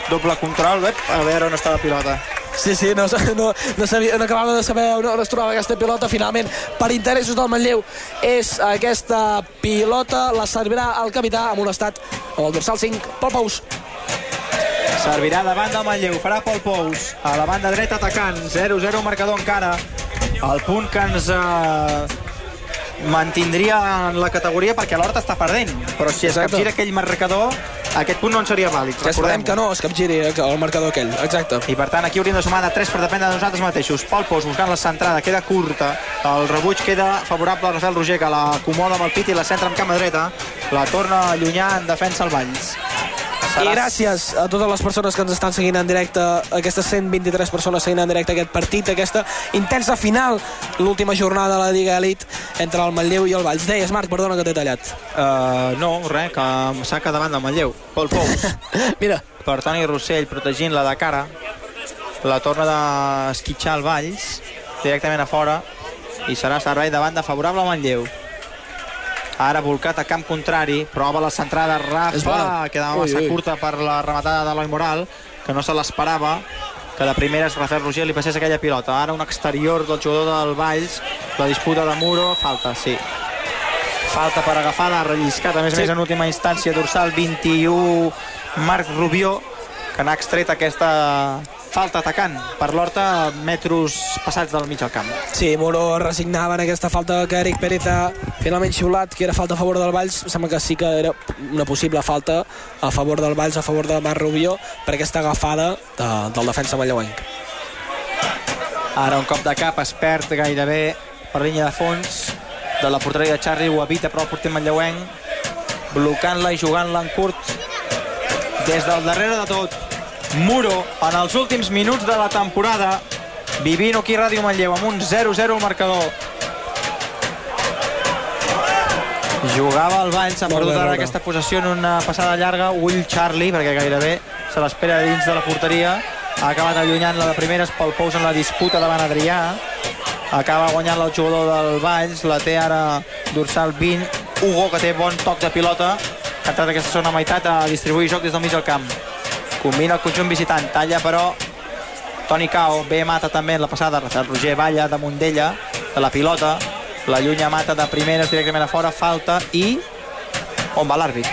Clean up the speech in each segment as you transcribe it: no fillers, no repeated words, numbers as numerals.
doble control, a veure on està la pilota. Sí, no acabava de saber on es trobava aquesta pilota. Finalment, per interessos del Manlleu, és aquesta pilota, la servirà el capità amb un estat amb el dorsal 5, Pol Pous. Servirà davant del Manlleu, farà Pol Pous a la banda dreta atacant, 0-0 marcador encara. El punt que ens mantindria en la categoria perquè l'Horta està perdent, però si es capgira aquell marcador, aquest punt no en seria vàlid. Que esperem que no es capgiri el marcador aquell, exacte. I per tant aquí hauríem de sumar de 3 per dependre de nosaltres mateixos. Pol Pous buscant la centrada, queda curta, el rebuig queda favorable a Rafael Roger, que l'acomoda amb el pit i la centra amb cama dreta, la torna a allunyar en defensa al Valls. I gràcies a totes les persones que ens estan seguint en directe, aquestes 123 persones seguint en directe aquest partit, aquesta intensa final, l'última jornada de la Lliga Elite entre el Manlleu i el Valls. Deies, Marc, perdona que t'he tallat. No, res, que saca davant del Manlleu. Pol Pous. Mira. Per Toni Rossell, protegint-la de cara. La torna d'esquitxar el Valls, directament a fora, i serà servei de banda favorable al Manlleu. Ara volcat a camp contrari, prova la centrada Rafa, quedava massa curta per la rematada de l'Eloi Moral, que no se l'esperava, que de primeres Rafael Roger li passés aquella pilota. Ara un exterior del jugador del Valls, la disputa de Muro, falta, sí. Falta per agafar, l'ha relliscat, a més en última instància, dorsal 21, Marc Rubió, que n'ha extret aquesta falta atacant per l'Horta, metros passats del mig al camp. Sí, Muro resignava en aquesta falta que Eric Pérez ha finalment xiulat, que era falta a favor del Valls. Sembla que sí que era una possible falta a favor del Valls, a favor de Marc Rubió, per aquesta agafada del defensa manlleuenc. Ara un cop de cap es perd gairebé per línia de fons de la porteria de Charlie, ho evita però el porter manlleuenc, blocant-la i jugant-la en curt des del darrere de tot. Muro, en els últims minuts de la temporada, vivint aquí Ràdio Manlleu amb un 0-0 al marcador. Jugava el Valls, ha perdut ara aquesta possessió en una passada llarga, ull Charlie, perquè gairebé se l'espera dins de la porteria, ha acabat allunyant-la de primeres, Pol Pous en la disputa davant Adrià, acaba guanyant-la el jugador del Valls, la té ara dorsal 20, Hugo, que té bon toc de pilota, ha entrat aquesta segona meitat a distribuir joc des del mig del camp. Combina el conjunt visitant, talla però Toni Cao, bé Mata també en la passada, Rafael Roger balla damunt d'ella, de la pilota, la llunya Mata de primeres directament a fora, falta i on va l'àrbit?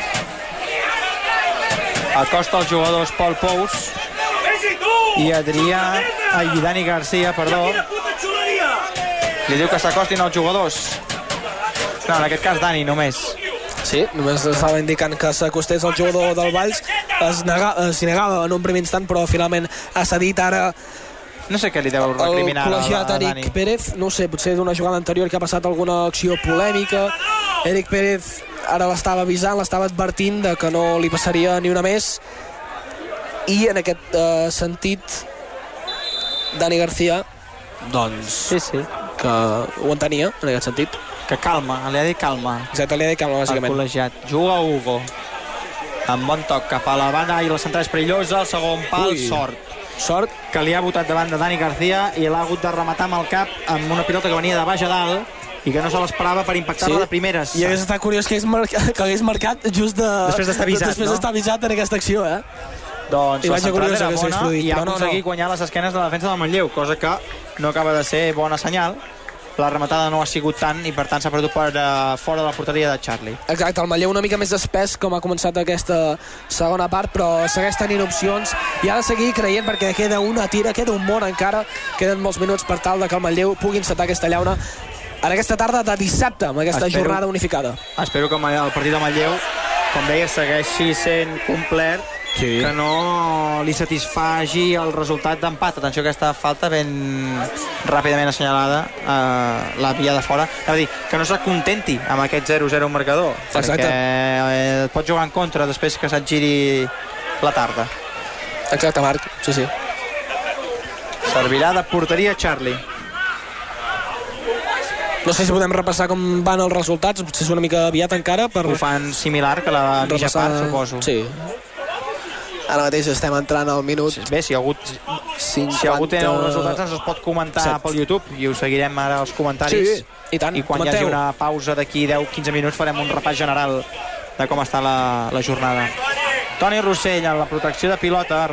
Acosta els jugadors Pol Pous i Dani Garcia, perdó, li diu que s'acostin els jugadors. No, en aquest cas Dani només. Sí, només estava indicant que s'acostés el jugador del Valls, s'hi negava en un primer instant, però finalment ha cedit ara. No sé què li deu recriminar el col·legiat Eric Pérez, no sé, potser d'una jugada anterior que ha passat alguna acció polèmica. Eric Pérez ara l'estava avisant, l'estava advertint de que no li passaria ni una més, i en aquest sentit Dani Garcia doncs sí, que ho entenia en aquest sentit, que calma, li ha dit calma. Exacte, li ha dit calma, bàsicament. El col·legiat. Juga Hugo. Amb bon toc cap a la banda i la centrada és perillosa. El segon pal, sort que li ha botat davant de Dani Garcia i l'ha hagut de rematar amb el cap amb una pilota que venia de baix a dalt i que no se l'esperava per impactar-la de primeres. I hagués estat curiós que hagués marcat just després d'estar avisat en aquesta acció, Doncs la centrada era bona i ha aconseguit guanyar les esquenes de la defensa del Manlleu, cosa que no acaba de ser bona senyal. La rematada no ha sigut tant i per tant s'ha perdut per fora de la porteria de Charlie. Exacte, el Manlleu una mica més espès com ha començat aquesta segona part, però segueix tenint opcions i ha de seguir creient perquè queda una tira, queda un món encara, queden molts minuts per tal que el Manlleu pugui encetar aquesta llauna en aquesta tarda de dissabte amb aquesta jornada unificada. Espero que el partit de Manlleu, com deia, segueixi sent complet, que no li satisfagi el resultat d'empat. Atenció a aquesta falta ben ràpidament assenyalada, la via de fora. És a dir, que no s'acontenti amb aquest 0-0 marcador, perquè pot jugar en contra després que se't giri la tarda. Exacte, Marc, sí. Servirà de porteria Charlie. No sé si podem repassar com van els resultats, potser és una mica aviat encara per... Ho fan similar que la mitja part, suposo. Sí. Ara mateix estem entrant al minut. Bé, si algú té els resultats ens els pot comentar pel YouTube i ho seguirem ara als comentaris. Sí, i tant. I quan hi hagi una pausa d'aquí 10-15 minuts farem un repàs general de com està la jornada. Toni Rossell en la protecció de pilota.